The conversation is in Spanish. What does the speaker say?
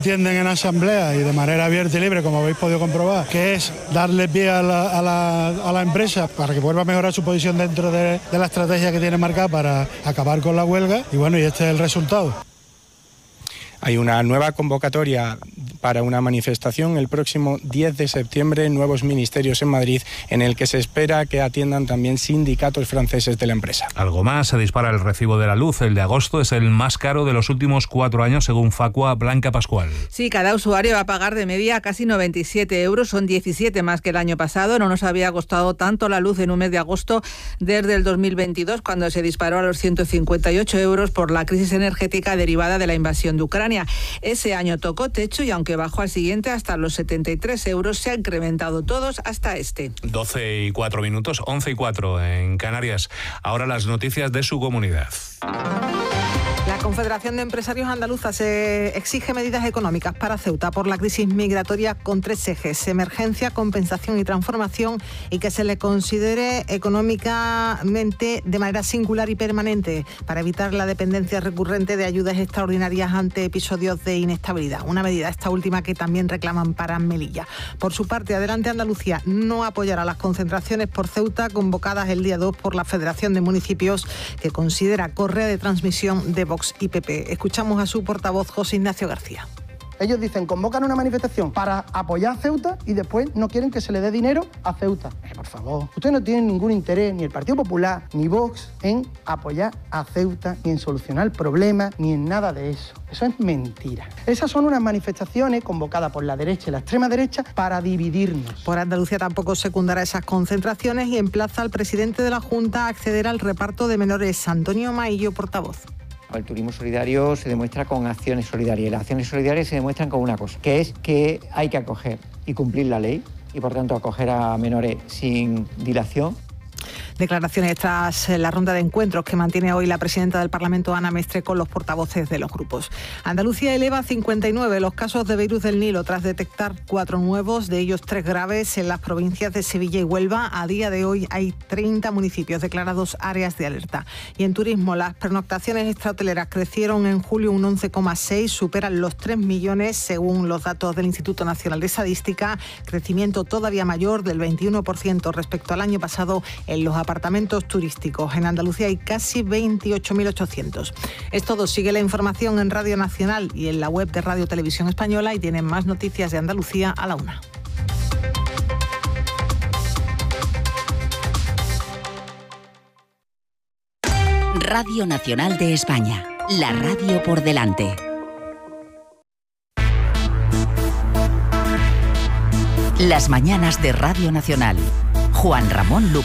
Atienden en asamblea y de manera abierta y libre, como habéis podido comprobar, que es darle pie a la empresa para que vuelva a mejorar su posición dentro de la estrategia que tiene marcada para acabar con la huelga. Y bueno, y este es el resultado. Hay una nueva convocatoria para una manifestación el próximo 10 de septiembre en Nuevos Ministerios en Madrid, en el que se espera que atiendan también sindicatos franceses de la empresa. Algo más, se dispara el recibo de la luz. El de agosto es el más caro de los últimos 4 años, según Facua. Blanca Pascual. Sí, cada usuario va a pagar de media casi 97 euros, son 17 más que el año pasado. No nos había costado tanto la luz en un mes de agosto desde el 2022, cuando se disparó a los 158 euros por la crisis energética derivada de la invasión de Ucrania. Ese año tocó techo y aunque bajó al siguiente hasta los 73 euros, se han incrementado todos hasta este. 12:04, 11:04 en Canarias. Ahora las noticias de su comunidad. La Confederación de Empresarios Andaluzas exige medidas económicas para Ceuta por la crisis migratoria con 3 ejes: emergencia, compensación y transformación, y que se le considere económicamente de manera singular y permanente para evitar la dependencia recurrente de ayudas extraordinarias ante episodios de inestabilidad. Una medida, esta última, que también reclaman para Melilla. Por su parte, Adelante Andalucía no apoyará las concentraciones por Ceuta convocadas el día 2 por la Federación de Municipios, que considera correa de transmisión de Vox y PP. Escuchamos a su portavoz, José Ignacio García. Ellos dicen, convocan una manifestación para apoyar a Ceuta y después no quieren que se le dé dinero a Ceuta. Por favor, ustedes no tienen ningún interés, ni el Partido Popular, ni Vox, en apoyar a Ceuta, ni en solucionar el problema, ni en nada de eso. Eso es mentira. Esas son unas manifestaciones convocadas por la derecha y la extrema derecha para dividirnos. Por Andalucía tampoco secundará esas concentraciones y emplaza al presidente de la Junta a acceder al reparto de menores. Antonio Maillo, portavoz. El turismo solidario se demuestra con acciones solidarias, y las acciones solidarias se demuestran con una cosa, que es que hay que acoger y cumplir la ley, y por tanto acoger a menores sin dilación. Declaraciones tras la ronda de encuentros que mantiene hoy la presidenta del Parlamento, Ana Mestre, con los portavoces de los grupos. Andalucía eleva a 59 los casos de virus del Nilo tras detectar 4 nuevos, de ellos 3 graves en las provincias de Sevilla y Huelva. A día de hoy hay 30 municipios declarados áreas de alerta. Y en turismo, las pernoctaciones extrahoteleras crecieron en julio un 11,6, superan los 3 millones según los datos del Instituto Nacional de Estadística, crecimiento todavía mayor del 21% respecto al año pasado en los apartamentos turísticos. En Andalucía hay casi 28.800. Es todo. Sigue la información en Radio Nacional y en la web de Radio Televisión Española, y tienen más noticias de Andalucía a la 1. Radio Nacional de España, la radio por delante. Las mañanas de Radio Nacional. Juan Ramón Lucas.